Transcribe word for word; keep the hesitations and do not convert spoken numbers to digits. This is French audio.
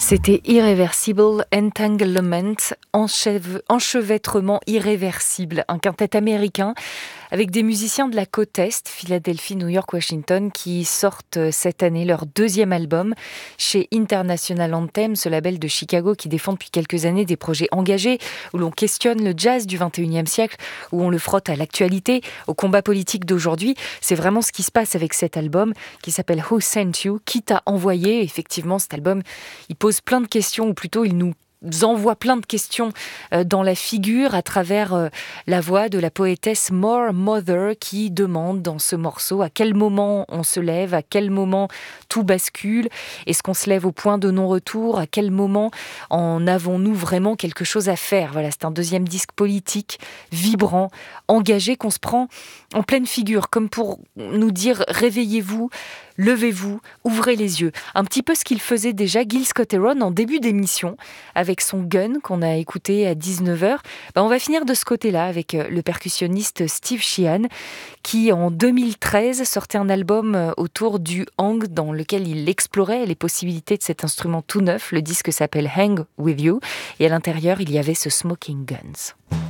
C'était Irreversible Entanglement, enchève- enchevêtrement irréversible, un quintet américain avec des musiciens de la côte Est, Philadelphie, New York, Washington, qui sortent cette année leur deuxième album chez International Anthem, ce label de Chicago qui défend depuis quelques années des projets engagés, où l'on questionne le jazz du vingt et unième siècle, où on le frotte à l'actualité, au combat politique d'aujourd'hui. C'est vraiment ce qui se passe avec cet album qui s'appelle Who Sent You ? Qui t'a envoyé ? Effectivement, cet album, il pose plein de questions, ou plutôt il nous envoie plein de questions dans la figure à travers la voix de la poétesse More Mother qui demande dans ce morceau à quel moment on se lève, à quel moment tout bascule, est-ce qu'on se lève au point de non-retour, à quel moment en avons-nous vraiment quelque chose à faire. Voilà, c'est un deuxième disque politique, vibrant, engagé, qu'on se prend en pleine figure, comme pour nous dire réveillez-vous, levez-vous, ouvrez les yeux. Un petit peu ce qu'il faisait déjà Gil Scott-Heron en début d'émission avec son gun qu'on a écouté à dix-neuf heures. Ben, on va finir de ce côté-là avec le percussionniste Steve Sheehan qui en deux mille treize sortait un album autour du hang dans lequel il explorait les possibilités de cet instrument tout neuf. Le disque s'appelle Hang With You et à l'intérieur il y avait ce Smoking Guns.